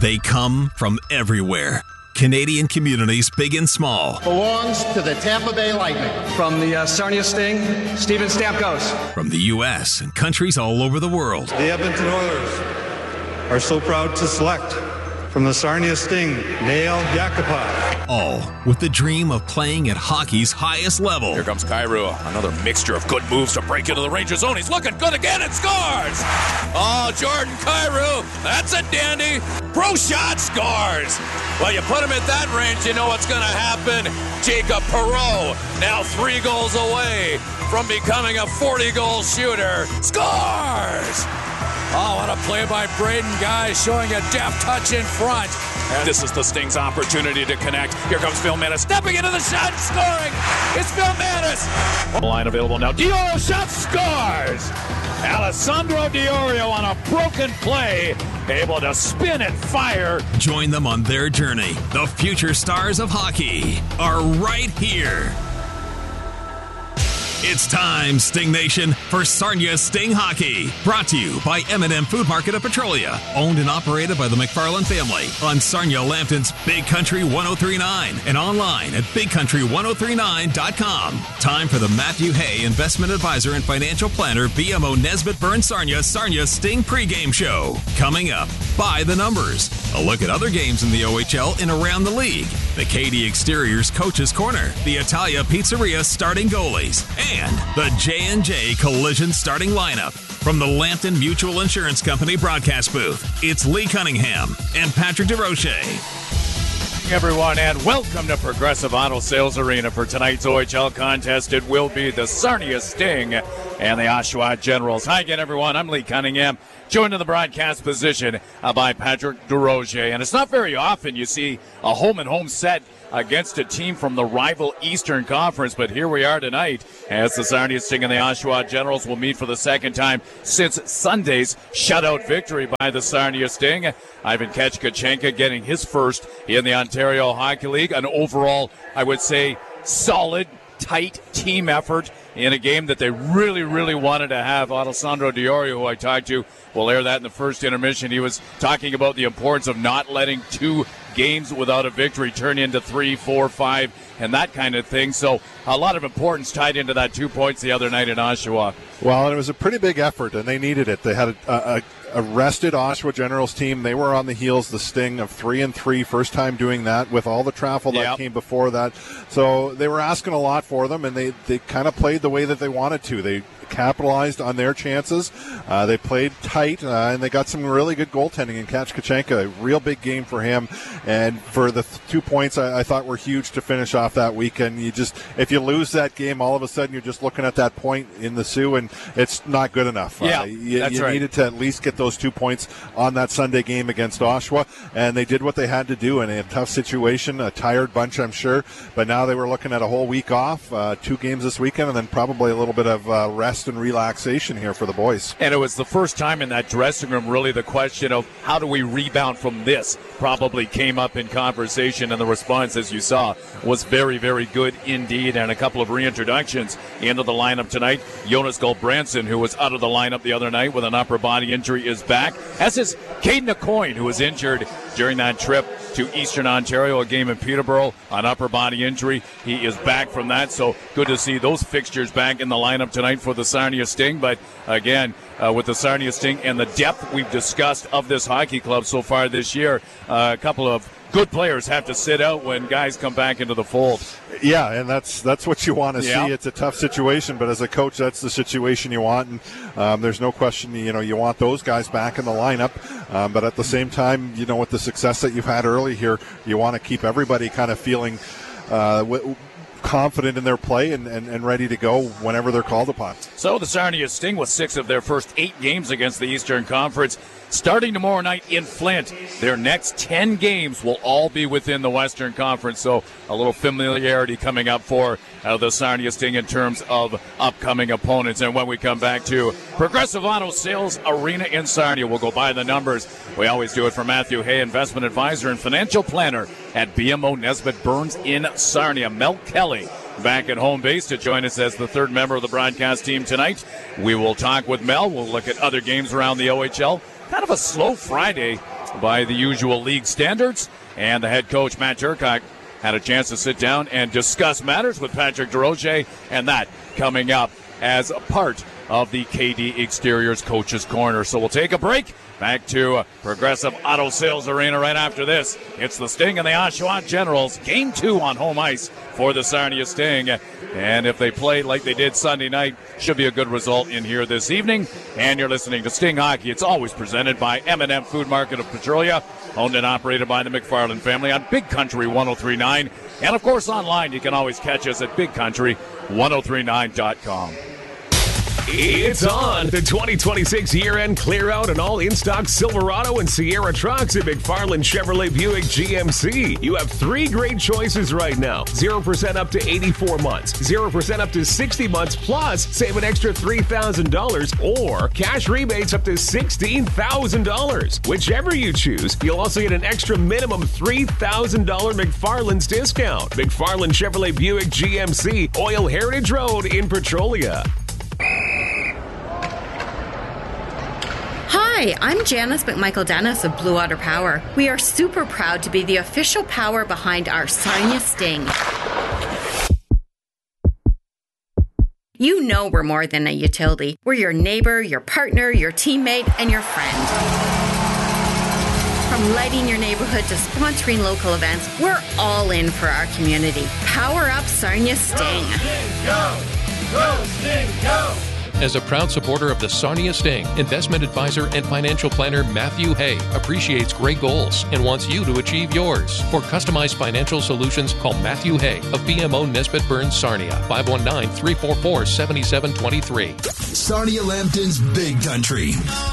They come from everywhere. Canadian communities big and small. Belongs to the Tampa Bay Lightning. From the Sarnia Sting, Steven Stamkos. From the U.S. and countries all over the world. The Edmonton Oilers are so proud to select from the Sarnia Sting, Nail Yakupov. All with the dream of playing at hockey's highest level. Here comes Kyrou. Another mixture of good moves to break into the Ranger zone. He's looking good again and scores! Oh, Jordan Kyrou, that's a dandy. Pro shot scores. Well, you put him at that range, you know what's going to happen. Jacob Perreault, now 3 goals away from becoming a 40-goal shooter. Scores! Oh, what a play by Braden Guy, showing a deft touch in front. And this is the Sting's opportunity to connect. Here comes Phil Mannis, stepping into the shot, scoring. It's Phil Mannis. Line available now. Diorio shot, scores. Alessandro Diorio on a broken play, able to spin and fire. Join them on their journey. The future stars of hockey are right here. It's time, Sting Nation, for Sarnia Sting Hockey. Brought to you by M&M Food Market of Petrolia. Owned and operated by the McFarland family. On Sarnia Lambton's Big Country 1039 and online at BigCountry1039.com. Time for the Matthew Hay Investment Advisor and Financial Planner BMO Nesbitt Burns Sarnia Sting pregame show. Coming up, by the numbers. A look at other games in the OHL and around the league. The KD Exteriors Coach's Corner. The Italia Pizzeria starting goalies. And the J&J Collision starting lineup. From the Lambton Mutual Insurance Company broadcast booth, it's Lee Cunningham and Patrick DeRoche. Everyone, and welcome to Progressive Auto Sales Arena. For tonight's OHL contest, it will be the Sarnia Sting and the Oshawa Generals. Hi again, everyone. I'm Lee Cunningham, joined in the broadcast position by Patrick DeRoche. And it's not very often you see a home-and-home set against a team from the rival Eastern Conference, but here we are tonight as the Sarnia Sting and the Oshawa Generals will meet for the second time since Sunday's shutout victory by the Sarnia Sting. Ivan Kechkachenka getting his first in the Ontario Hockey League. An overall, I would say, solid, tight team effort in a game that they really, really wanted to have. Alessandro Diorio, who I talked to, will air that in the first intermission. He was talking about the importance of not letting 2 games without a victory turn into 3, 4, 5, and that kind of thing. So a lot of importance tied into that 2 points the other night in Oshawa. Well, and it was a pretty big effort, and they needed it. They had a rested Oshawa Generals team. They were on the heels, the Sting, of 3-3, first time doing that with all the travel that came before that. So they were asking a lot for them, and they kind of played the way that they wanted to. They capitalized on their chances. They played tight, and they got some really good goaltending in Kachkachenka. A real big game for him, and for the 2 points I thought were huge to finish off that weekend. If you lose that game, all of a sudden you're just looking at that point in the Sioux, and it's not good enough. You needed to at least get those 2 points on that Sunday game against Oshawa, and they did what they had to do in a tough situation, a tired bunch, I'm sure, but now they were looking at a whole week off, 2 games this weekend, and then probably a little bit of rest and relaxation here for the boys. And it was the first time in that dressing room, really, the question of how do we rebound from this probably came up in conversation, and the response, as you saw, was very, very good indeed. And a couple of reintroductions into the lineup tonight. Jonas Goldbranson, who was out of the lineup the other night with an upper body injury, is back, as is Caden Aucoin, who was injured during that trip to Eastern Ontario, a game in Peterborough, an upper body injury. He is back from that, so good to see those fixtures back in the lineup tonight for the Sarnia Sting. But again, with the Sarnia Sting and the depth we've discussed of this hockey club so far this year, a couple of good players have to sit out when guys come back into the fold. Yeah, and that's what you want to see. It's a tough situation, but as a coach, that's the situation you want. And there's no question, you want those guys back in the lineup. But at the same time, with the success that you've had early here, you want to keep everybody kind of feeling confident in their play and ready to go whenever they're called upon. So the Sarnia Sting with 6 of their first 8 games against the Eastern Conference. Starting tomorrow night in Flint, their next 10 games will all be within the Western Conference. So a little familiarity coming up for the Sarnia Sting in terms of upcoming opponents. And when we come back to Progressive Auto Sales Arena in Sarnia, we'll go by the numbers. We always do it for Matthew Hay, Investment Advisor and Financial Planner at BMO Nesbitt Burns in Sarnia. Mel Kelly back at home base to join us as the third member of the broadcast team tonight. We will talk with Mel. We'll look at other games around the OHL. Kind of a slow Friday by the usual league standards. And the head coach, Matt Turcotte, had a chance to sit down and discuss matters with Patrick DeRoche, and that coming up as a part of the KD Exteriors Coach's Corner. So we'll take a break. Back to Progressive Auto Sales Arena right after this. It's the Sting and the Oshawa Generals. Game 2 on home ice for the Sarnia Sting. And if they play like they did Sunday night, should be a good result in here this evening. And you're listening to Sting Hockey. It's always presented by M&M Food Market of Petrolia, owned and operated by the McFarland family on Big Country 103.9. And, of course, online you can always catch us at BigCountry1039.com. It's on. The 2026 year-end clear-out and all in-stock Silverado and Sierra trucks at McFarland Chevrolet Buick GMC. You have 3 great choices right now. 0% up to 84 months, 0% up to 60 months, plus save an extra $3,000 or cash rebates up to $16,000. Whichever you choose, you'll also get an extra minimum $3,000 McFarland's discount. McFarland Chevrolet Buick GMC, Oil Heritage Road in Petrolia. Hi, I'm Janice McMichael-Dennis of Blue Water Power. We are super proud to be the official power behind our Sarnia Sting. You know we're more than a utility. We're your neighbor, your partner, your teammate, and your friend. From lighting your neighborhood to sponsoring local events, we're all in for our community. Power up Sarnia Sting. Go, Sting, go! Go, Sting, go! As a proud supporter of the Sarnia Sting, investment advisor and financial planner Matthew Hay appreciates great goals and wants you to achieve yours. For customized financial solutions, call Matthew Hay of BMO Nesbitt Burns Sarnia, 519-344-7723. Sarnia Lambton's Big Country,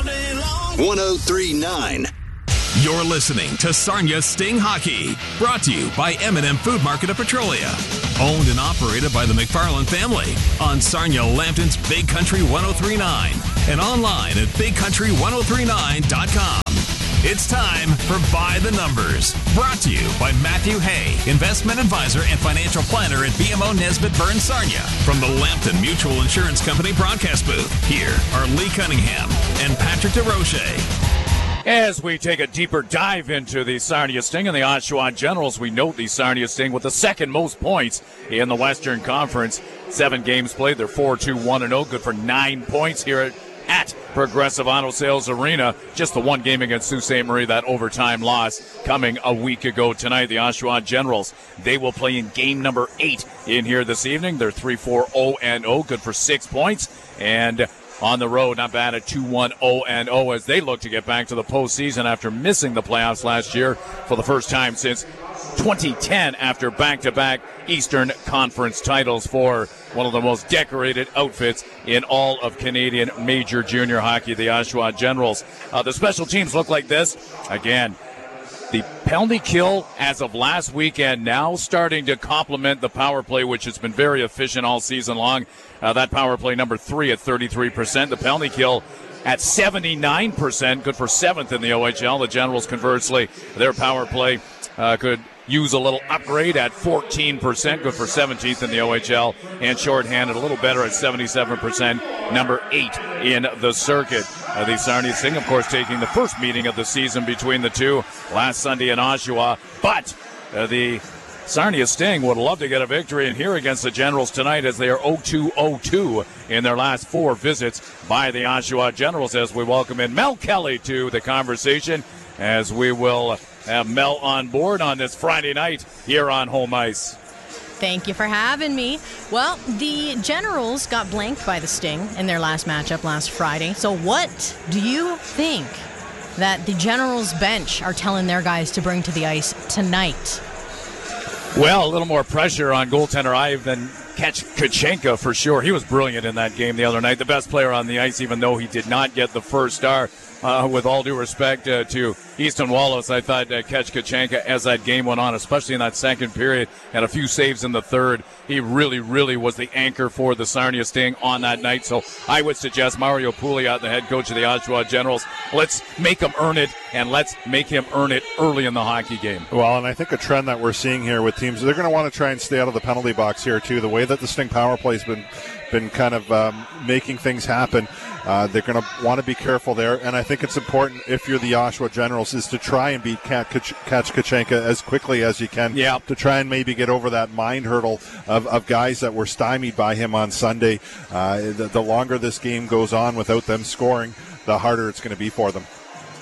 103.9. You're listening to Sarnia Sting Hockey, brought to you by M&M Food Market of Petrolia, owned and operated by the McFarland family on Sarnia Lambton's Big Country 103.9 and online at BigCountry1039.com. It's time for By the Numbers, brought to you by Matthew Hay, investment advisor and financial planner at BMO Nesbitt Burns Sarnia. From the Lambton Mutual Insurance Company broadcast booth, here are Lee Cunningham and Patrick DeRoche. As we take a deeper dive into the Sarnia Sting and the Oshawa Generals, we note the Sarnia Sting with the second most points in the Western Conference. 7 games played. They're 4-2-1-0, good for 9 points here at Progressive Auto Sales Arena. Just the one game against Sault Ste. Marie, that overtime loss coming a week ago tonight. The Oshawa Generals, they will play in game number 8 in here this evening. They're 3-4-0-0, good for 6 points. And on the road, not bad at 2-1-0-0 as they look to get back to the postseason after missing the playoffs last year for the first time since 2010 after back-to-back Eastern Conference titles for one of the most decorated outfits in all of Canadian major junior hockey, the Oshawa Generals. The special teams look like this. Again, the penalty kill as of last weekend now starting to complement the power play, which has been very efficient all season long. That power play number 3 at 33%. The penalty kill at 79%, good for 7th in the OHL. The Generals, conversely, their power play could use a little upgrade at 14%, good for 17th in the OHL, and shorthanded a little better at 77%, number 8 in the circuit. The Sarnia Sting, of course, taking the first meeting of the season between the two last Sunday in Oshawa, but the Sarnia Sting would love to get a victory in here against the Generals tonight as they are 0-2-0-2 in their last 4 visits by the Oshawa Generals, as we welcome in Mel Kelly to the conversation as we will have Mel on board on this Friday night here on home ice. Thank you for having me. Well, the Generals got blanked by the Sting in their last matchup last Friday. So what do you think that the Generals bench are telling their guys to bring to the ice tonight? Well, a little more pressure on goaltender Ivan Kachenka for sure. He was brilliant in that game the other night. The best player on the ice, even though he did not get the first star. With all due respect to Easton Wallace, I thought Kachenka, as that game went on, especially in that second period, had a few saves in the third. He really, really was the anchor for the Sarnia Sting on that night. So I would suggest Mario Pouliot, the head coach of the Oshawa Generals, let's make him earn it, and let's make him earn it early in the hockey game. Well, and I think a trend that we're seeing here with teams, they're going to want to try and stay out of the penalty box here, too. The way that the Sting power play has been kind of making things happen. they're going to want to be careful there. And I think it's important, if you're the Oshawa Generals, is to try and beat Kachkanchenka as quickly as you can, to try and maybe get over that mind hurdle of guys that were stymied by him on Sunday. The longer this game goes on without them scoring, the harder it's going to be for them.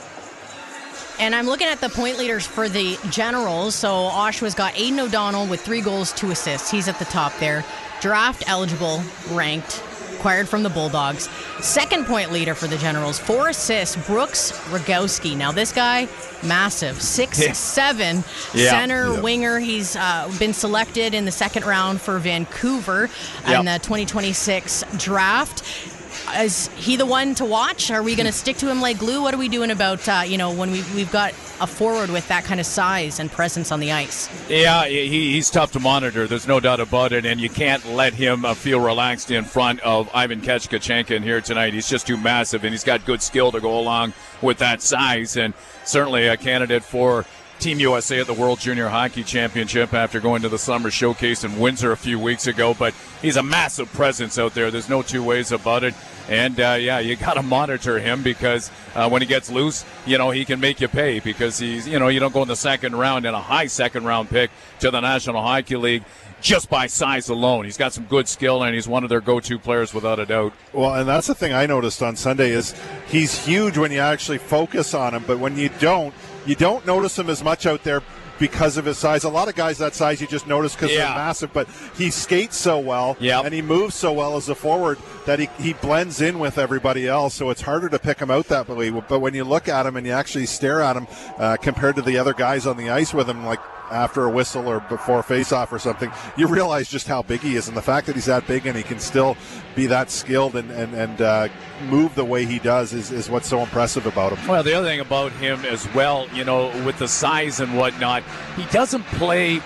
And I'm looking at the point leaders for the Generals. So Oshawa's got Aiden O'Donnell with 3 goals, 2 assists. He's at the top there. Draft eligible, ranked, acquired from the Bulldogs. Second point leader for the Generals, 4 assists, Brooks Rogowski. Now this guy, massive, 6'7", center winger. He's been selected in the second round for Vancouver in the 2026 draft. Is he the one to watch? Are we going to stick to him like glue? What are we doing about, when we've got a forward with that kind of size and presence on the ice? Yeah, he's tough to monitor. There's no doubt about it, and you can't let him feel relaxed in front of Ivan Kachkanchenka in here tonight. He's just too massive, and he's got good skill to go along with that size, and certainly a candidate for Team USA at the World Junior Hockey Championship after going to the Summer Showcase in Windsor a few weeks ago. But he's a massive presence out there. There's no two ways about it. And, you got to monitor him because when he gets loose, he can make you pay because he's, you don't go in the second round and a high second-round pick to the National Hockey League just by size alone. He's got some good skill, and he's one of their go-to players without a doubt. Well, and that's the thing I noticed on Sunday is he's huge when you actually focus on him, but when you don't notice him as much out there because of his size. A lot of guys that size you just notice because they're massive, but he skates so well and he moves so well as a forward that he blends in with everybody else, so it's harder to pick him out that way. But when you look at him and you actually stare at him compared to the other guys on the ice with him, like after a whistle or before face-off or something, you realize just how big he is. And the fact that he's that big and he can still be that skilled and move the way he does is what's so impressive about him. Well, the other thing about him as well, with the size and whatnot, he doesn't play...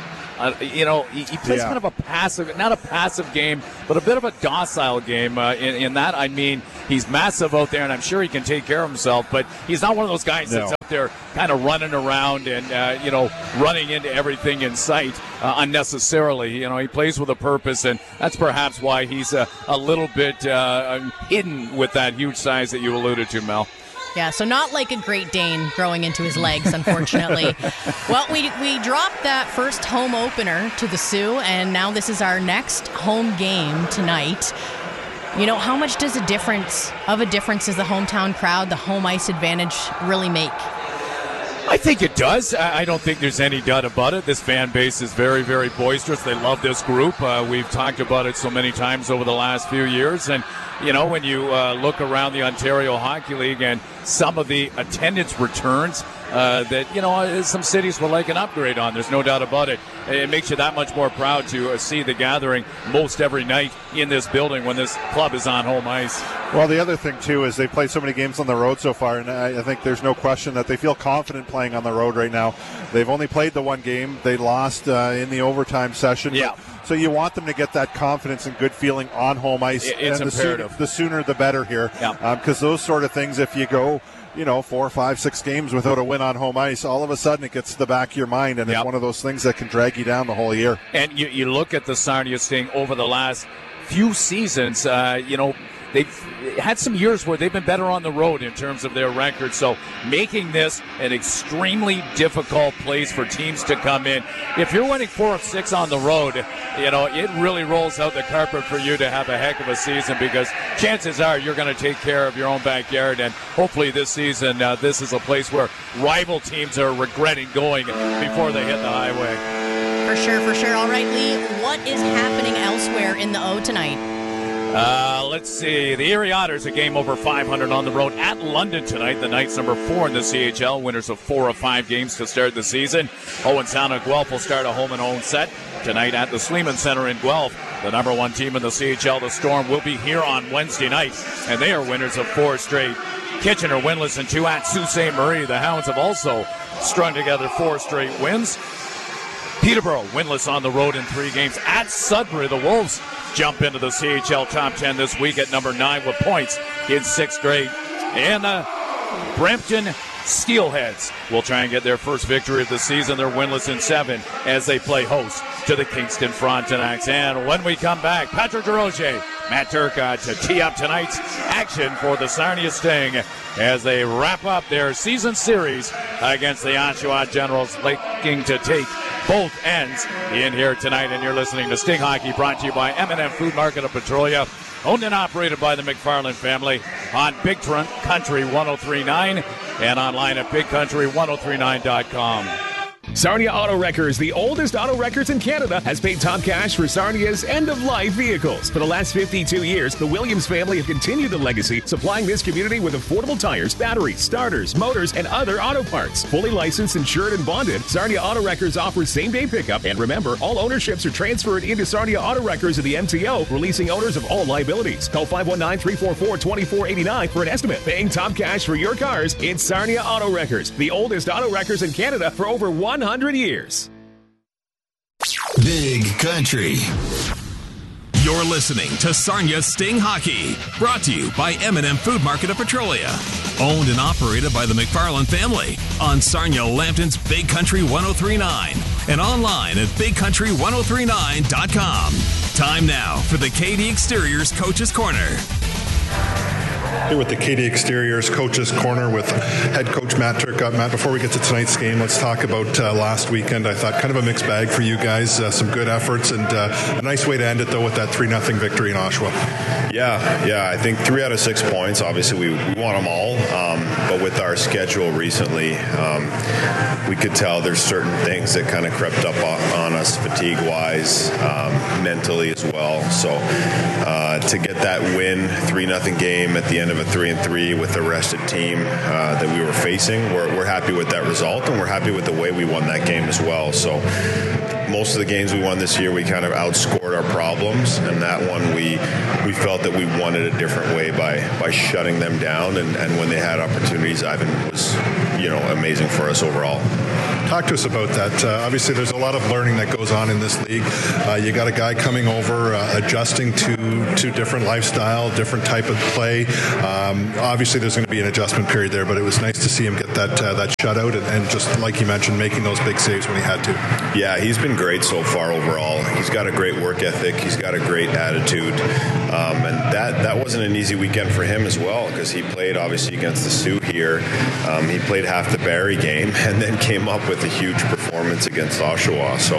he plays kind of a passive, not a passive game, but a bit of a docile game. In that, I mean, he's massive out there, and I'm sure he can take care of himself, but he's not one of those guys that's out there kind of running around and, running into everything in sight unnecessarily. He plays with a purpose, and that's perhaps why he's a little bit hidden with that huge size that you alluded to, Mel. Yeah, so not like a Great Dane growing into his legs, unfortunately. Well, we dropped that first home opener to the Sioux, and now this is our next home game tonight. How much does a difference does the hometown crowd, the home ice advantage really make? I think it does. I don't think there's any doubt about it. This fan base is very, very boisterous. They love this group. We've talked about it so many times over the last few years. And, when you look around the Ontario Hockey League and some of the attendance returns that, some cities would like an upgrade on. There's no doubt about it. It makes you that much more proud to see the gathering most every night in this building when this club is on home ice. Well, the other thing, too, is they've played so many games on the road so far, and I think there's no question that they feel confident playing on the road right now. They've only played the one game. They lost in the overtime session. Yeah. So you want them to get that confidence and good feeling on home ice. It's imperative. The sooner the better here. Because those sort of things, if you go 4, 5, 6 games without a win on home ice, all of a sudden it gets to the back of your mind, and it's one of those things that can drag you down the whole year. And you look at the Sarnia Sting over the last few seasons, they've had some years where they've been better on the road in terms of their record. So making this an extremely difficult place for teams to come in. If you're winning 4 of 6 on the road, it really rolls out the carpet for you to have a heck of a season, because chances are you're going to take care of your own backyard. And hopefully this season, this is a place where rival teams are regretting going before they hit the highway. For sure. All right, Lee, what is happening elsewhere in the O tonight? Let's see. The Erie Otters, a game over 500 on the road at London tonight. The Knights, number 4 in the CHL, winners of 4 of 5 games to start the season. Owen Sound and Guelph will start a home and home set tonight at the Sleeman Center in Guelph. The number 1 team in the CHL, the Storm, will be here on Wednesday night, and they are winners of 4 straight. Kitchener winless in 2 at Sault Ste. Marie. The Hounds have also strung together 4 straight wins. Peterborough winless on the road in 3 games at Sudbury. The Wolves jump into the CHL top 10 this week at number 9 with points in 6 straight. And Brampton Steelheads will try and get their first victory of the season. They're winless in 7 as they play host to the Kingston Frontenacs. And when we come back, Patrick DeRoche, Matt Turcotte, to tee up tonight's action for the Sarnia Sting as they wrap up their season series against the Oshawa Generals, looking to take both ends in here tonight. And you're listening to Sting Hockey, brought to you by M&M Food Market of Petrolia, owned and operated by the McFarland family, on Big Country 103.9 and online at bigcountry1039.com. Sarnia Auto Wreckers, the oldest auto wreckers in Canada, has paid top cash for Sarnia's end-of-life vehicles. For the last 52 years, the Williams family have continued the legacy, supplying this community with affordable tires, batteries, starters, motors, and other auto parts. Fully licensed, insured, and bonded, Sarnia Auto Wreckers offers same-day pickup. And remember, all ownerships are transferred into Sarnia Auto Wreckers of the MTO, releasing owners of all liabilities. Call 519-344-2489 for an estimate. Paying top cash for your cars, it's Sarnia Auto Wreckers, the oldest auto wreckers in Canada for over 100 years. Big Country. You're listening to Sarnia Sting Hockey, brought to you by M&M Food Market of Petrolia, owned and operated by the McFarland family, on Sarnia Lambton's Big Country 103.9 and online at bigcountry1039.com. Time now for the KD Exteriors Coach's Corner. Here with the KD Exteriors Coach's Corner with head coach Matt Turcotte. Matt, before we get to tonight's game, let's talk about last weekend. I thought kind of a mixed bag for you guys. Some good efforts and a nice way to end it, though, with that 3-0 victory in Oshawa. Yeah, I think 3 out of 6 points. Obviously, we want them all, but with our schedule recently, we could tell there's certain things that kind of crept up on us fatigue-wise, mentally as well. So to get that win, 3-0 game at the end of a 3-3 with the rested team that we were facing, we're happy with that result, and we're happy with the way we won that game as well. So most of the games we won this year, we kind of outscored our problems, and that one we felt that we won it a different way by shutting them down, and when they had opportunities, Ivan was amazing for us overall. Talk to us about that. Obviously, there's a lot of learning that goes on in this league. You got a guy coming over, adjusting to different lifestyle, different type of play. Obviously, there's going to be an adjustment period there, but it was nice to see him get that shutout and just like you mentioned, making those big saves when he had to. Yeah, he's been great so far overall. He's got a great work ethic. He's got a great attitude, and that wasn't an easy weekend for him as well, because he played obviously against the Sioux here. He played half the Barrie game and then came up with a huge performance against Oshawa. So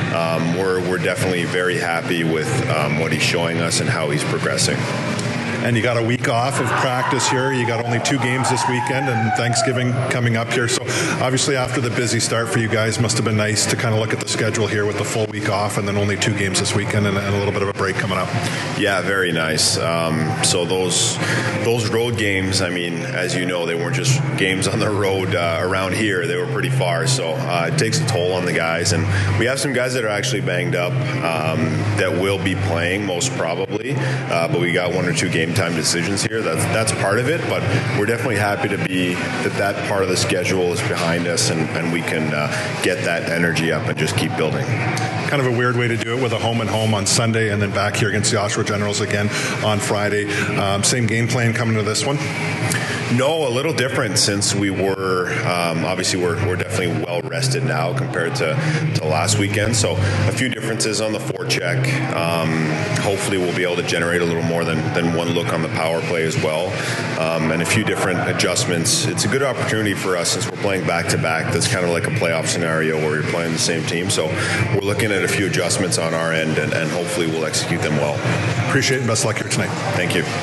we're definitely very happy with what he's showing us and how he's progressing. And you got a week off of practice here. You got only 2 games this weekend and Thanksgiving coming up here. So obviously after the busy start for you guys, must have been nice to kind of look at the schedule here with the full week off and then only 2 games this weekend and a little bit of a break coming up. Yeah, very nice. So those road games, I mean, as you know, they weren't just games on the road around here. They were pretty far. So it takes a toll on the guys. And we have some guys that are actually banged up that will be playing most probably. But we got 1 or 2 game time decisions here. That's part of it, but we're definitely happy to be that part of the schedule is behind us and we can get that energy up and just keep building. Kind of a weird way to do it with a home and home on Sunday and then back here against the Oshawa Generals again on Friday. Same game plan coming to this one? No, a little different since we were obviously we're definitely well rested now compared to last weekend. So a few differences on the forecheck. Hopefully we'll be able to generate a little more than one look on the power play as well, and a few different adjustments. It's a good opportunity for us since we're playing back to back. That's kind of like a playoff scenario where you're playing the same team. So we're looking at a few adjustments on our end, and hopefully we'll execute them well. Appreciate it and best of luck here tonight. Thank you.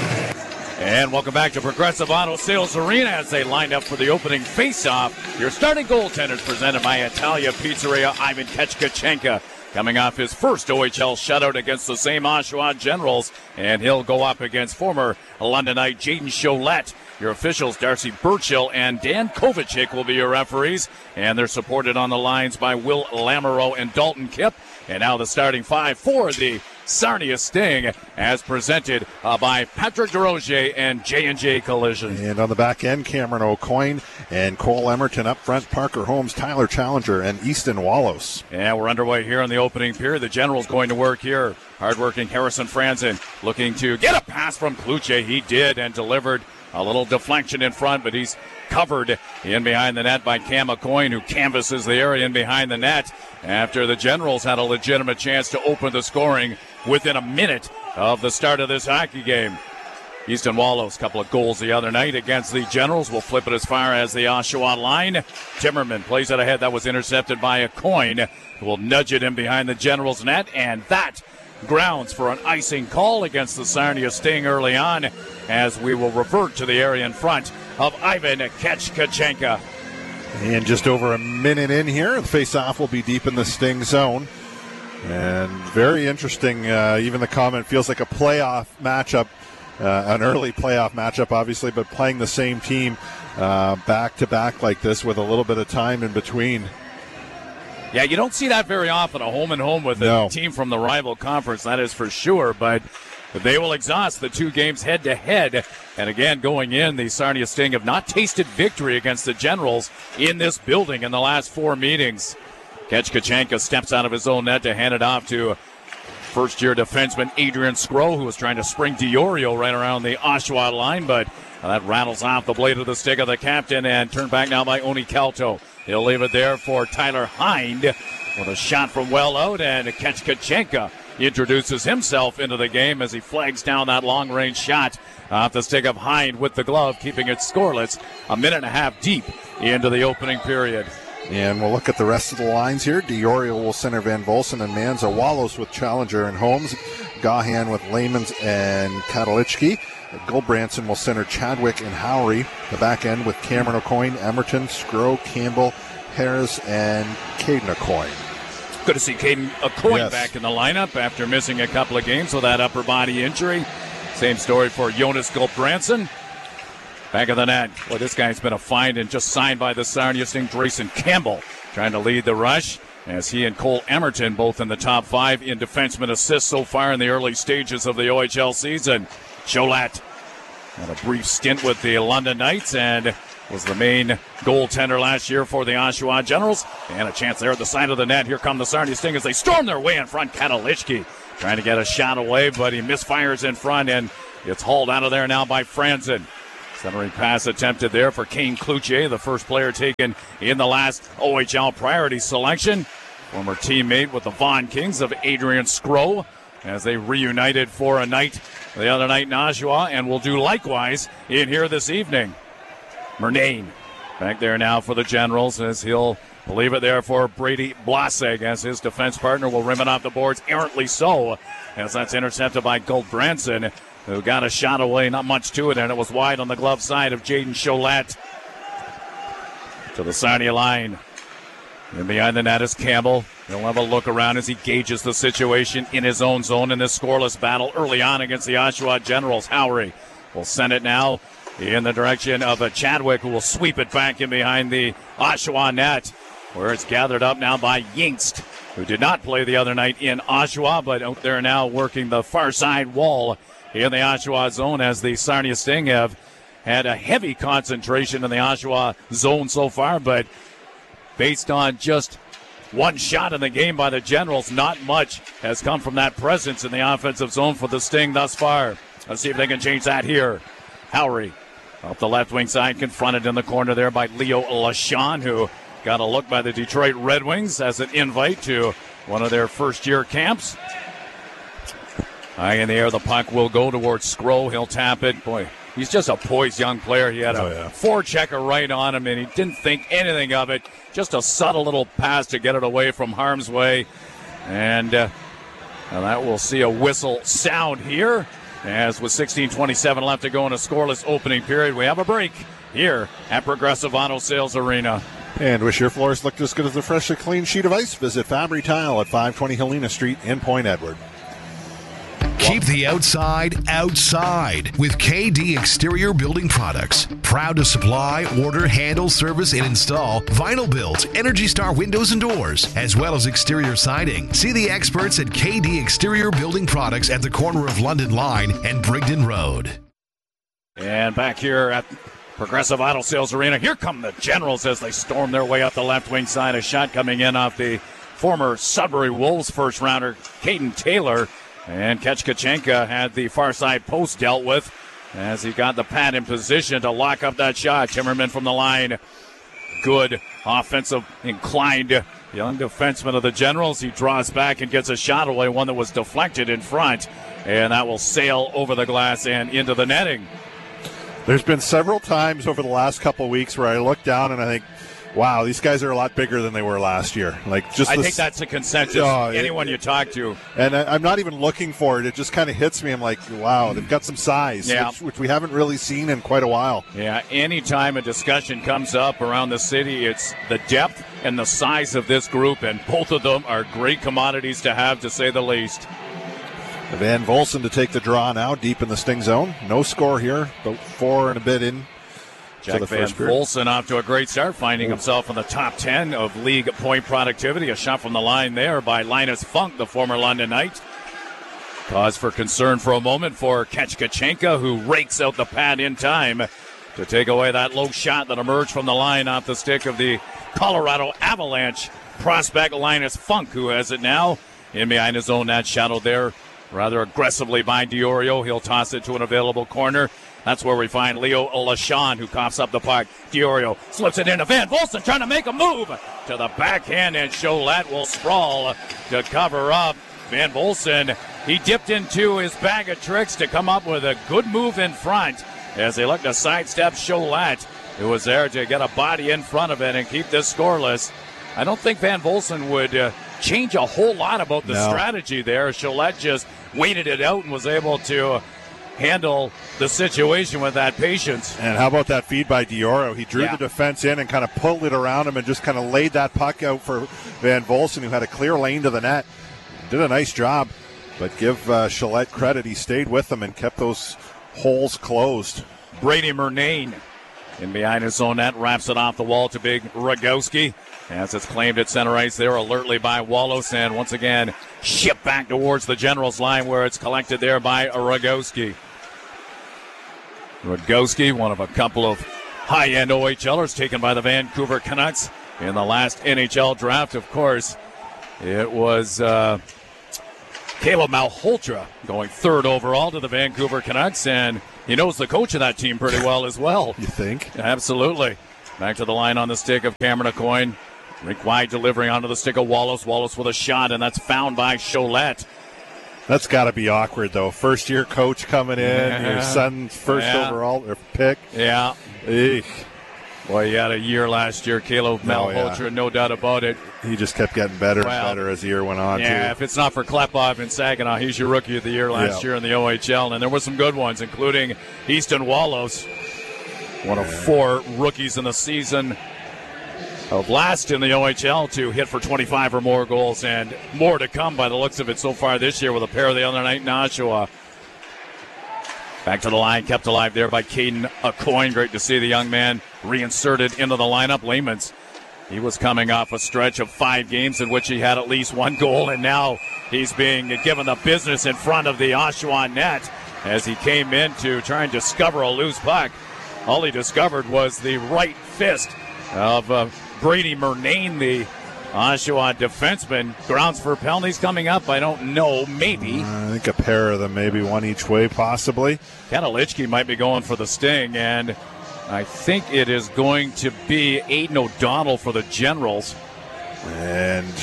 And welcome back to Progressive Auto Sales Arena as they lined up for the opening face-off. Your starting goaltenders presented by Italia Pizzeria, Ivan Kechkachenka, coming off his first OHL shutout against the same Oshawa Generals. And he'll go up against former Londonite Jaden Cholette. Your officials, Darcy Burchill and Dan Kovacic, will be your referees. And they're supported on the lines by Will Lamoureux and Dalton Kipp. And now the starting 5 for the Sarnia Sting, as presented by Patrick DeRozier and J&J Collision. And on the back end, Cameron O'Coin and Cole Emerton up front, Parker Holmes, Tyler Challenger, and Easton Wallows. And we're underway here in the opening period. The Generals going to work here. Hardworking Harrison Franzen looking to get a pass from Kluche. He did and delivered a little deflection in front, but he's covered in behind the net by Cam O'Coin, who canvasses the area in behind the net after the Generals had a legitimate chance to open the scoring within a minute of the start of this hockey game. Easton Wallows, a couple of goals the other night against the Generals. Will flip it as far as the Oshawa line. Timmerman plays it ahead. That was intercepted by a coin. Will nudge it in behind the Generals' net, and that grounds for an icing call against the Sarnia Sting early on, as we will revert to the area in front of Ivan Ketchkachenka. And just over a minute in here, the face-off will be deep in the Sting zone. And very interesting, even the comment feels like a playoff matchup, an early playoff matchup, obviously, but playing the same team back-to-back like this with a little bit of time in between. Yeah, you don't see that very often, a home-and-home with a team from the rival conference, that is for sure, but they will exhaust the two games head-to-head. And again, going in, the Sarnia Sting have not tasted victory against the Generals in this building in the last 4 meetings. Ketchkachenka steps out of his own net to hand it off to first-year defenseman Adrian Skro, who was trying to spring Diorio right around the Oshawa line, but that rattles off the blade of the stick of the captain and turned back now by Oni Kalto. He'll leave it there for Tyler Hind with a shot from well out, and Ketchkachenka introduces himself into the game as he flags down that long-range shot off the stick of Hind with the glove, keeping it scoreless a minute and a half deep into the opening period. And we'll look at the rest of the lines here. Diorio will center Van Volsen and Manza. Wallows with Challenger and Holmes. Gahan with Lamans and Katalichki. Goldbranson will center Chadwick and Howry. The back end with Cameron O'Coin, Emerton, Skro, Campbell, Harris, and Caden O'Coin. Good to see Caden O'Coin back in the lineup after missing a couple of games with that upper body injury. Same story for Jonas Goldbranson. Back of the net. Well, this guy's been a find and just signed by the Sarnia Sting. Drayson Campbell trying to lead the rush as he and Cole Emerton both in the top 5 in defenseman assists so far in the early stages of the OHL season. Cholat had a brief stint with the London Knights and was the main goaltender last year for the Oshawa Generals. And a chance there at the side of the net. Here come the Sarnia Sting as they storm their way in front. Katalichki trying to get a shot away, but he misfires in front, and it's hauled out of there now by Franzen. Centering pass attempted there for Kane Cloutier, the first player taken in the last OHL priority selection. Former teammate with the Vaughan Kings of Adrian Skro, as they reunited for a night the other night in Oshawa, and will do likewise in here this evening. Murnane back there now for the Generals as he'll leave it there for Brady Blasek as his defense partner will rim it off the boards, errantly so, as that's intercepted by Goldbranson, who got a shot away, not much to it, and it was wide on the glove side of Jaden Cholat. To the Sarnia line. And behind the net is Campbell. He'll have a look around as he gauges the situation in his own zone in this scoreless battle early on against the Oshawa Generals. Howry will send it now in the direction of a Chadwick, who will sweep it back in behind the Oshawa net, where it's gathered up now by Yingst, who did not play the other night in Oshawa, but out there now working the far side wall in the Oshawa zone, as the Sarnia Sting have had a heavy concentration in the Oshawa zone so far, but based on just one shot in the game by the Generals, not much has come from that presence in the offensive zone for the Sting thus far. Let's see if they can change that here. Howry up the left wing side, confronted in the corner there by Leo LaShawn, who got a look by the Detroit Red Wings as an invite to one of their first-year camps. High in the air, the puck will go towards Skro. He'll tap it. Boy, he's just a poised young player. He had a forechecker right on him, and he didn't think anything of it. Just a subtle little pass to get it away from harm's way. And that will see a whistle sound here. As with 16:27 left to go in a scoreless opening period, we have a break here at Progressive Auto Sales Arena. And wish your floors looked as good as a freshly clean sheet of ice? Visit Fabry Tile at 520 Helena Street in Point Edward. Keep the outside outside with KD Exterior Building Products. Proud to supply, order, handle, service, and install vinyl built Energy Star windows and doors, as well as exterior siding. See the experts at KD Exterior Building Products at the corner of London Line and Brigden Road. And back here at Progressive Auto Sales Arena, here come the Generals as they storm their way up the left wing side. A shot coming in off the former Sudbury Wolves first rounder, Caden Taylor. And Ketchkachenka had the far side post dealt with as he got the pad in position to lock up that shot. Timmerman from the line. Good offensive inclined young defenseman of the Generals. He draws back and gets a shot away, one that was deflected in front. and that will sail over the glass and into the netting. There's been several times over the last couple of weeks where I look down and I think, wow, these guys are a lot bigger than they were last year. I think that's a consensus. Anyone you talk to. And I'm not even looking for it. It just kind of hits me. I'm like, wow, they've got some size, which we haven't really seen in quite a while. Yeah, anytime a discussion comes up around the city, it's the depth and the size of this group, and both of them are great commodities to have, to say the least. Van Volsen to take the draw now, deep in the Sting zone. No score here, about 4 and a bit in. Jack Van Volsen off to a great start, finding himself in the top 10 of league point productivity. A shot from the line there by Linus Funk, the former London Knight. Cause for concern for a moment for Kachkachenka, who rakes out the pad in time to take away that low shot that emerged from the line off the stick of the Colorado Avalanche prospect Linus Funk, who has it now in behind his own net, shadowed there rather aggressively by Diorio. He'll toss it to an available corner. That's where we find Leo Lachon, who coughs up the puck. Diorio slips it into Van Volsen, trying to make a move to the backhand, and Cholette will sprawl to cover up. Van Volsen, he dipped into his bag of tricks to come up with a good move in front as they look to sidestep Cholette, who was there to get a body in front of it and keep this scoreless. I don't think Van Volsen would change a whole lot about the strategy there. Cholette just waited it out and was able to handle the situation with that patience. And how about that feed by Diorio? He drew the defense in and kind of pulled it around him and just kind of laid that puck out for Van Volsen, who had a clear lane to the net. Did a nice job, but give Cholette credit. He stayed with them and kept those holes closed. Brady Murnane in behind his own net, wraps it off the wall to Big Rogowski. As it's claimed at center ice there alertly by Wallace, and once again shipped back towards the Generals line where it's collected there by Rogowski. Rogowski, one of a couple of high-end OHLers taken by the Vancouver Canucks in the last NHL draft. Of course, it was Caleb Malhotra going third overall to the Vancouver Canucks, and he knows the coach of that team pretty well as well. You think? Absolutely. Back to the line on the stick of Cameron Aucoin. Rink wide delivering onto the stick of Wallace. Wallace with a shot, and that's found by Cholette. That's got to be awkward, though. First-year coach coming in, your son's first overall pick. Yeah. Eek. Boy, he had a year last year, Caleb Malhotra, no doubt about it. He just kept getting better and better as the year went on, too. Yeah, if it's not for Klepov and Saginaw, he's your rookie of the year last year in the OHL. And there were some good ones, including Easton Wallace, one of 4 rookies in the season of last in the OHL to hit for 25 or more goals, and more to come by the looks of it so far this year with a pair the other night in Oshawa. Back to the line, kept alive there by Caden Aucoin. Great to see the young man reinserted into the lineup. Layman's, he was coming off a stretch of 5 games in which he had at least 1 goal, and now he's being given the business in front of the Oshawa net as he came in to try and discover a loose puck. All he discovered was the right fist of Brady Murnane, the Oshawa defenseman. Grounds for penalties coming up, I don't know, maybe. I think a pair of them, maybe one each way, possibly. Katalichki might be going for the sting, and I think it is going to be Aiden O'Donnell for the Generals. And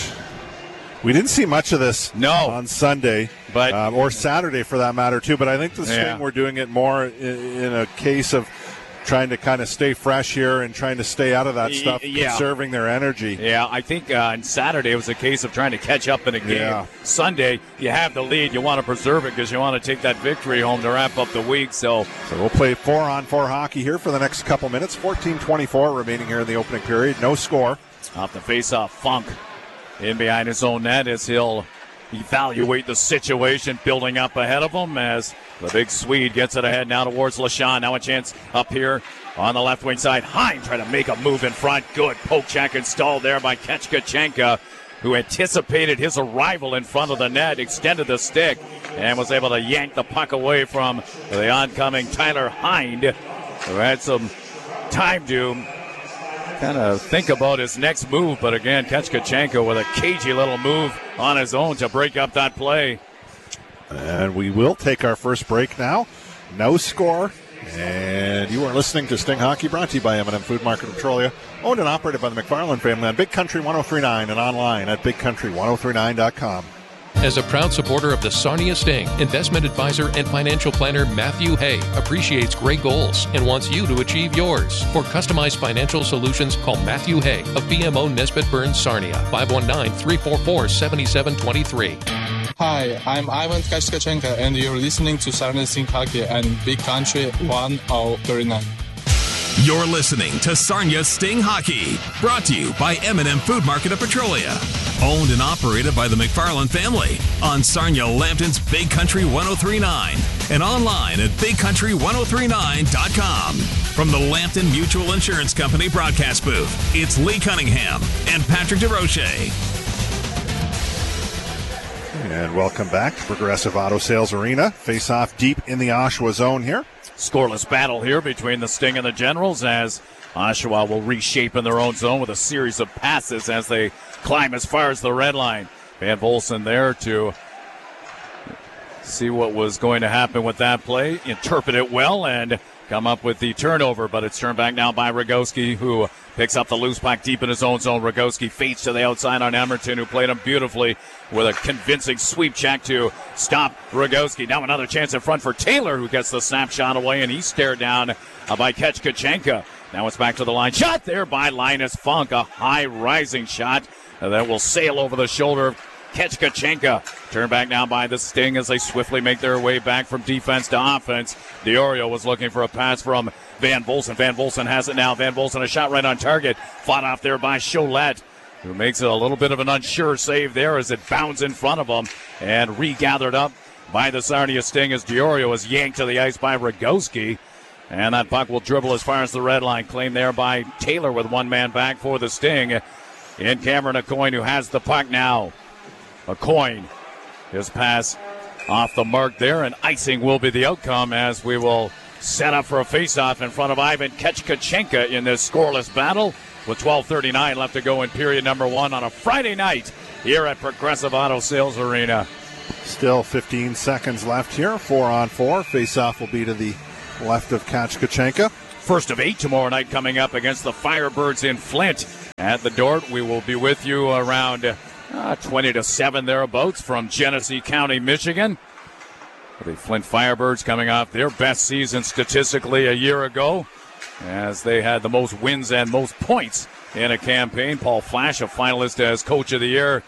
we didn't see much of this on Sunday, but or Saturday for that matter, too. But I think the Sting were doing it more in a case of trying to kind of stay fresh here and trying to stay out of that stuff, conserving their energy. Yeah, I think on Saturday it was a case of trying to catch up in a game. Yeah. Sunday, you have the lead. You want to preserve it because you want to take that victory home to wrap up the week. So we'll play 4-on-4 hockey here for the next couple minutes. 14:24 remaining here in the opening period. No score. Off the face-off, Funk in behind his own net as he'll evaluate the situation building up ahead of him as the big Swede gets it ahead now towards Lachon. Now a chance up here on the left wing side. Hein trying to make a move in front. Good poke check installed there by Kachkachenka, who anticipated his arrival in front of the net, extended the stick, and was able to yank the puck away from the oncoming Tyler Hind, who had some time to kind of think about his next move. But again, Kachkachenko with a cagey little move on his own to break up that play. And we will take our first break now. No score. And you are listening to Sting Hockey, brought to you by M&M Food Market of Petrolia, owned and operated by the McFarland family on Big Country 1039 and online at bigcountry1039.com. As a proud supporter of the Sarnia Sting, investment advisor and financial planner Matthew Hay appreciates great goals and wants you to achieve yours. For customized financial solutions, call Matthew Hay of BMO Nesbitt Burns Sarnia, 519-344-7723. Hi, I'm Ivan Tkachukachenko, and you're listening to Sarnia Sting Hockey and Big Country 1039. You're listening to Sarnia Sting Hockey, brought to you by M&M Food Market of Petrolia. Owned and operated by the McFarland family on Sarnia Lambton's Big Country 1039 and online at bigcountry1039.com. From the Lambton Mutual Insurance Company broadcast booth, it's Lee Cunningham and Patrick DeRoche. And welcome back to Progressive Auto Sales Arena. Face off deep in the Oshawa zone here. Scoreless battle here between the Sting and the Generals as Oshawa will reshape in their own zone with a series of passes as they climb as far as the red line. Van Volson there to see what was going to happen with that play, interpret it well, and come up with the turnover. But it's turned back now by Rogowski, who picks up the loose puck deep in his own zone. Rogowski fades to the outside on Emerton, who played him beautifully with a convincing sweep check to stop Rogowski. Now another chance in front for Taylor, who gets the snapshot away, and he's stared down by Ketchkachenka. Now it's back to the line. Shot there by Linus Funk, a high-rising shot that will sail over the shoulder of Ketchkachenka. Turned back now by the Sting as they swiftly make their way back from defense to offense. Diorio was looking for a pass from Van Volson. Van Volson has it now. Van Volson, a shot right on target. Fought off there by Cholette, who makes it a little bit of an unsure save there as it bounds in front of him and regathered up by the Sarnia Sting as Diorio is yanked to the ice by Rogowski. And that puck will dribble as far as the red line. Claimed there by Taylor with one man back for the Sting. In Cameron Aucoin, who has the puck now. Aucoin, his pass off the mark there, and icing will be the outcome as we will set up for a faceoff in front of Ivan Ketchkachenka in this scoreless battle with 12:39 left to go in period number one on a Friday night here at Progressive Auto Sales Arena. Still 15 seconds left here, 4-on-4. Faceoff will be to the left of Ketchkachenka. First of 8 tomorrow night coming up against the Firebirds in Flint. At the Dort, we will be with you around 20 to 7 thereabouts from Genesee County, Michigan. The Flint Firebirds coming off their best season statistically a year ago as they had the most wins and most points in a campaign. Paul Flash, a finalist as Coach of the Year,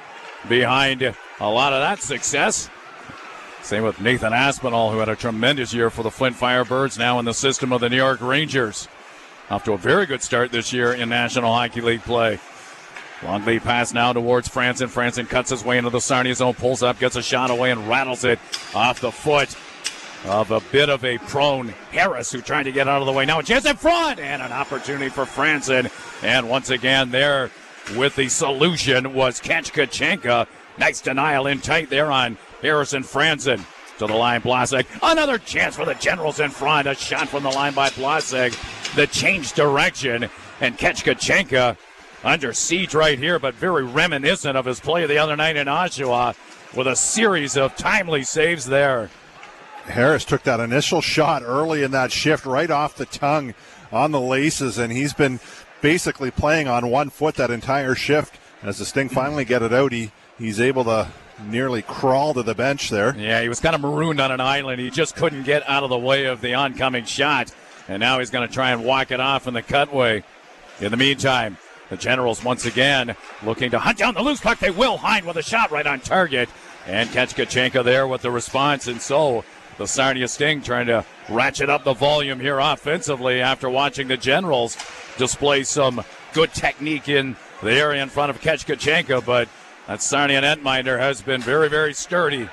behind a lot of that success. Same with Nathan Aspinall, who had a tremendous year for the Flint Firebirds, now in the system of the New York Rangers. Off to a very good start this year in National Hockey League play. Long lead pass now towards Franson. Franson cuts his way into the Sarnia zone, pulls up, gets a shot away, and rattles it off the foot of a bit of a prone Harris, who tried to get out of the way. Now a chance in front, and an opportunity for Franson. And once again there with the solution was Ketchkachenka. Nice denial in tight there on Harrison Franson. To the line, Blasek. Another chance for the Generals in front. A shot from the line by Blasek that changed direction. And Ketchkachenka under siege right here, but very reminiscent of his play the other night in Oshawa with a series of timely saves there. Harris took that initial shot early in that shift right off the tongue on the laces, and he's been basically playing on one foot that entire shift. As the Sting finally get it out, he's able to nearly crawl to the bench there. Yeah, he was kind of marooned on an island. He just couldn't get out of the way of the oncoming shot, and now he's going to try and walk it off in the cutway. In the meantime, the Generals once again looking to hunt down the loose puck. They will. Hind with a shot right on target, and Ketchkachenka there with the response. And so the Sarnia Sting trying to ratchet up the volume here offensively after watching the Generals display some good technique in the area in front of Ketchkachenka, but that Sarnia netminder has been very, very sturdy.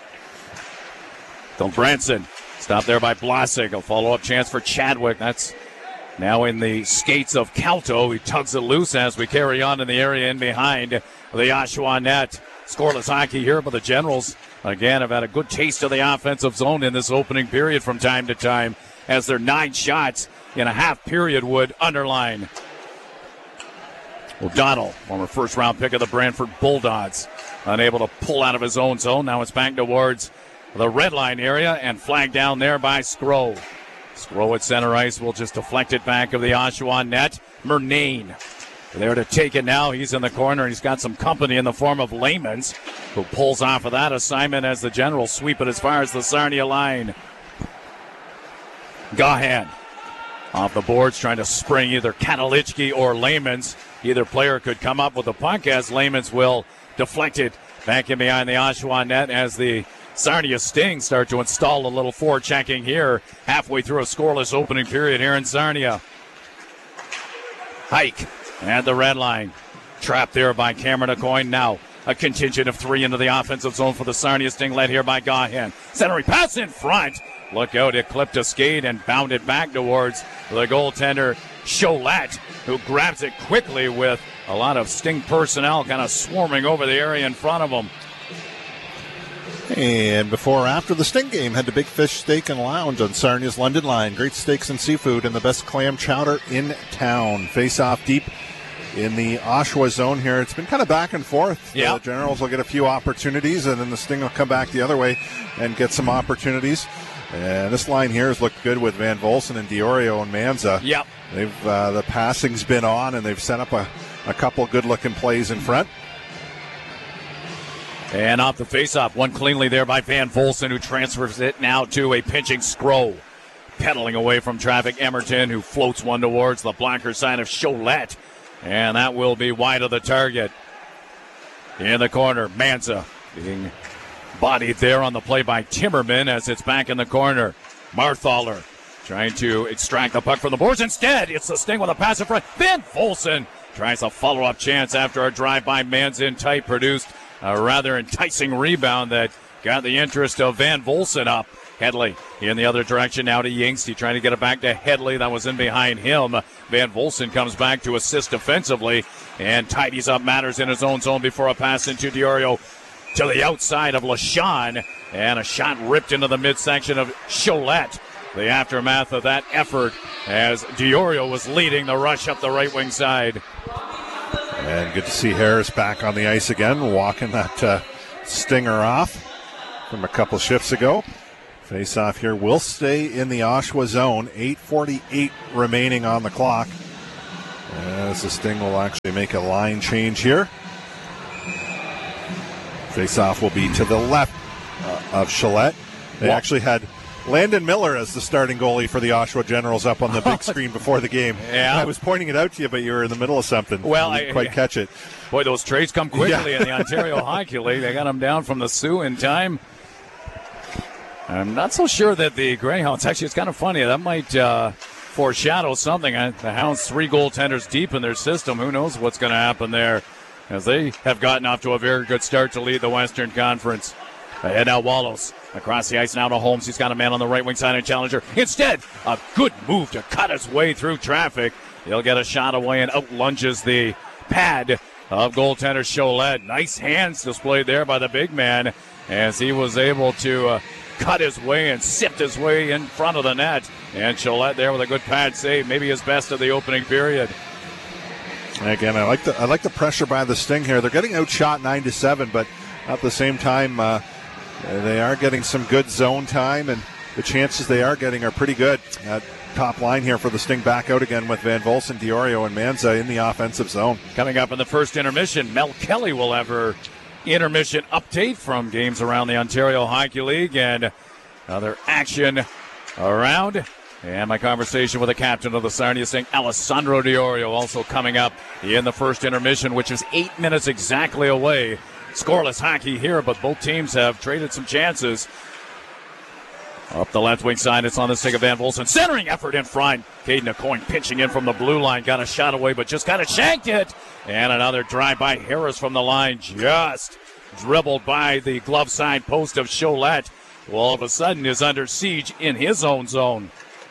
Phil Branson stopped there by Blasek. A follow-up chance for Chadwick. That's now in the skates of Calto. He tugs it loose as we carry on in the area in behind the Oshawa net. Scoreless hockey here, but the Generals, again, have had a good taste of the offensive zone in this opening period from time to time, as their 9 shots in a half period would underline. O'Donnell, former first-round pick of the Brantford Bulldogs, unable to pull out of his own zone. Now it's back towards the red line area and flagged down there by Skro. Skro at center ice will just deflect it back of the Oshawa net. Murnane There to take it now. He's in the corner. He's got some company in the form of Layman's, who pulls off of that assignment as the Generals sweep it as far as the Sarnia line. Gahan off the boards trying to spring either Katalichki or Layman's. Either player could come up with the puck as Layman's will deflect it back in behind the Oshawa net as the Sarnia Sting start to install a little forechecking here halfway through a scoreless opening period here in Sarnia. Hike at the red line. Trapped there by Cameron Aucoin. Now a contingent of 3 into the offensive zone for the Sarnia Sting, led here by Gahan. Centering pass in front. Look out, it clipped a skate and bounded back towards the goaltender, Cholette, who grabs it quickly with a lot of Sting personnel kind of swarming over the area in front of him. And before or after the Sting game, head to Big Fish Steak and Lounge on Sarnia's London line. Great steaks and seafood and the best clam chowder in town. Face off deep in the Oshawa zone here. It's been kind of back and forth. Yeah. The Generals will get a few opportunities, and then the Sting will come back the other way and get some opportunities. And this line here has looked good with Van Volsen and Diorio and Manza. Yep. They've the passing's been on, and they've set up a couple good-looking plays in front. And off the faceoff, one cleanly there by Van Volsen, who transfers it now to a pinching Scrow. Pedaling away from traffic, Emerton, who floats one towards the blocker side of Cholette. And that will be wide of the target. In the corner, Manza being bodied there on the play by Timmerman as it's back in the corner. Marthaler trying to extract the puck from the boards. Instead, it's the Sting with a pass in front. Van Volsen tries a follow-up chance after a drive by Manza in tight, produced a rather enticing rebound that got the interest of Van Volsen up. Hedley in the other direction now to Yingste, trying to get it back to Hedley. That was in behind him. Van Volsen comes back to assist defensively and tidies up matters in his own zone before a pass into Diorio to the outside of LaShawn. And a shot ripped into the midsection of Cholette. The aftermath of that effort as Diorio was leading the rush up the right wing side. And good to see Harris back on the ice again, walking that stinger off from a couple shifts ago. Face-off here will stay in the Oshawa zone. 8:48 remaining on the clock. As the Sting will actually make a line change here. Face-off will be to the left of Cholette. They actually had Landon Miller as the starting goalie for the Oshawa Generals up on the big screen before the game. Yeah. I was pointing it out to you, but you were in the middle of something. Well, I didn't quite catch it. Boy, those trades come quickly in the Ontario Hockey League. They got them down from the Sioux in time. I'm not so sure that the Greyhounds, actually, it's kind of funny. That might foreshadow something. The Hounds 3 goaltenders deep in their system. Who knows what's going to happen there, as they have gotten off to a very good start to lead the Western Conference. Ahead now, Wallows. Across the ice now to Holmes. He's got a man on the right wing side of Challenger. Instead, a good move to cut his way through traffic. He'll get a shot away and out lunges the pad of goaltender Cholette. Nice hands displayed there by the big man as he was able to cut his way and sift his way in front of the net. And Cholette there with a good pad save, maybe his best of the opening period. Again, I like the pressure by the Sting here. They're getting outshot 9-7, but at the same time, they are getting some good zone time, and the chances they are getting are pretty good. Top line here for the Sting back out again with Van Volsen, Diorio, and Manza in the offensive zone. Coming up in the first intermission, Mel Kelly will have her intermission update from games around the Ontario Hockey League and other action around. And my conversation with the captain of the Sarnia Sting, Alessandro Diorio, also coming up in the first intermission, which is 8 minutes exactly away. Scoreless hockey here, but both teams have traded some chances. Up the left wing side, it's on the stick of Van Volsen. Centering effort in front. Caden Aucoin pinching in from the blue line. Got a shot away, but just kind of shanked it. And another drive by Harris from the line. Just dribbled by the glove side post of Cholette, who all of a sudden is under siege in his own zone.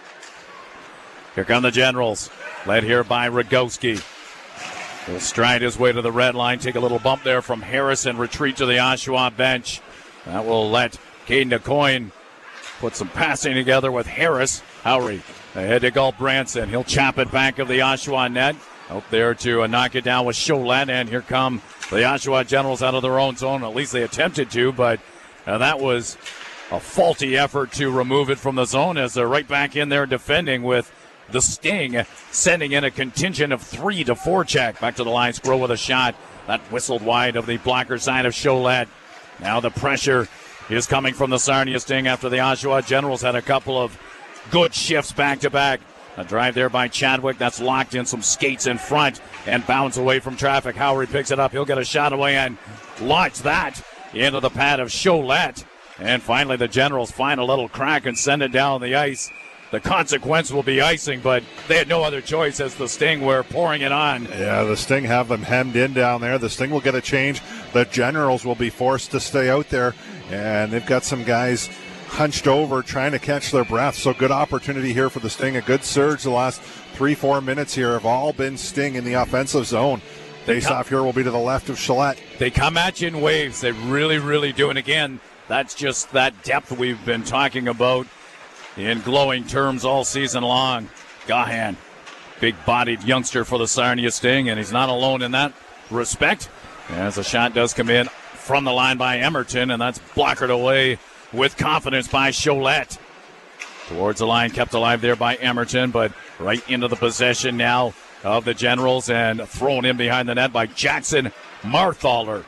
Here come the Generals, led here by Rogowski. He'll stride his way to the red line, take a little bump there from Harris and retreat to the Oshawa bench. That will let Caden Aucoin put some passing together with Harris. Howry ahead to Gulbranson. He'll chop it back of the Oshawa net. Out there to knock it down with Cholette, and here come the Oshawa Generals out of their own zone. At least they attempted to, but that was a faulty effort to remove it from the zone as they're right back in there defending with the Sting sending in a contingent of 3 to forecheck. Back to the line, Squirrel with a shot. That whistled wide of the blocker side of Cholet. Now the pressure is coming from the Sarnia Sting after the Oshawa Generals had a couple of good shifts back-to-back. A drive there by Chadwick. That's locked in, some skates in front and bounds away from traffic. Howery picks it up. He'll get a shot away and launch that into the pad of Cholet. And finally the Generals find a little crack and send it down the ice. The consequence will be icing, but they had no other choice as the Sting were pouring it on. Yeah, the Sting have them hemmed in down there. The Sting will get a change. The Generals will be forced to stay out there, and they've got some guys hunched over trying to catch their breath. So good opportunity here for the Sting. A good surge the last 3-4 minutes here have all been Sting in the offensive zone. Face-off here will be to the left of Cholet. They come at you in waves. They really, really do. And again, that's just that depth we've been talking about in glowing terms all season long. Gahan, big-bodied youngster for the Sarnia Sting, and he's not alone in that respect, as the shot does come in from the line by Emerton, and that's blockered away with confidence by Cholet. Towards the line, kept alive there by Emerton, but right into the possession now of the Generals, and thrown in behind the net by Jackson Marthaler.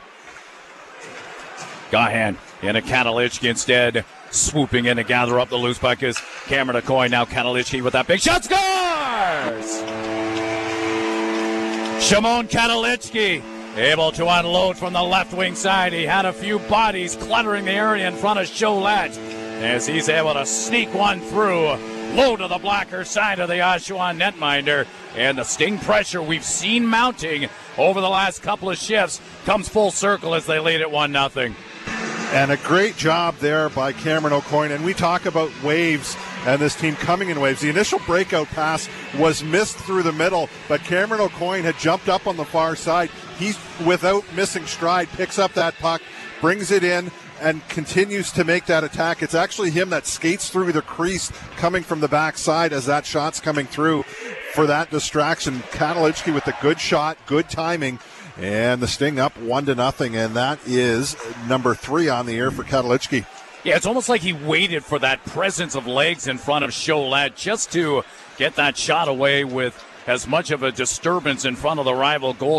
Gahan into Katalichki instead, swooping in to gather up the loose puck is Cameron Aucoin. Now Katalichki with that big shot, scores! Shimon Katalichki able to unload from the left wing side. He had a few bodies cluttering the area in front of Cholet as he's able to sneak one through, low to the blocker side of the Oshawa netminder. And the Sting pressure we've seen mounting over the last couple of shifts comes full circle as they lead at 1-0. And a great job there by Cameron Aucoin. And we talk about waves and this team coming in waves. The initial breakout pass was missed through the middle, but Cameron Aucoin had jumped up on the far side. He's, without missing stride, picks up that puck, brings it in, and continues to make that attack. It's actually him that skates through the crease coming from the backside as that shot's coming through for that distraction. Katalichki with the good shot, good timing. And the Sting up 1-0, and that is number 3 on the air for Katalichki. Yeah, it's almost like he waited for that presence of legs in front of Cholet just to get that shot away with as much of a disturbance in front of the rival goal.